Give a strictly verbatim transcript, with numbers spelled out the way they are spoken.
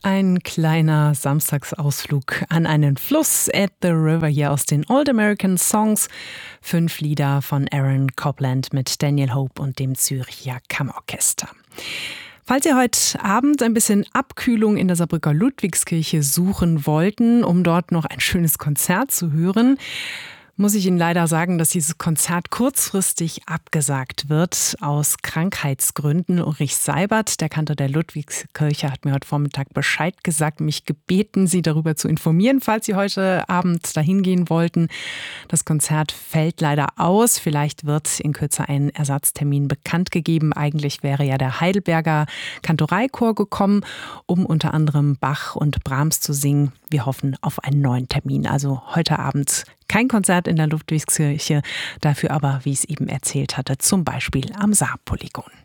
Ein kleiner Samstagsausflug an einen Fluss at the River hier aus den Old American Songs. Fünf Lieder von Aaron Copland mit Daniel Hope und dem Züricher Kammerorchester. Falls Sie heute Abend ein bisschen Abkühlung in der Saarbrücker Ludwigskirche suchen wollten, um dort noch ein schönes Konzert zu hören, muss ich Ihnen leider sagen, dass dieses Konzert kurzfristig abgesagt wird aus Krankheitsgründen. Ulrich Seibert, der Kantor der Ludwigskirche, hat mir heute Vormittag Bescheid gesagt, mich gebeten, Sie darüber zu informieren, falls Sie heute Abend dahin gehen wollten. Das Konzert fällt leider aus. Vielleicht wird in Kürze ein Ersatztermin bekannt gegeben. Eigentlich wäre ja der Heidelberger Kantoreichor gekommen, um unter anderem Bach und Brahms zu singen. Wir hoffen auf einen neuen Termin. Also heute Abend kein Konzert in der Ludwigskirche, dafür aber, wie ich es eben erzählt hatte, zum Beispiel am Saarpolygon.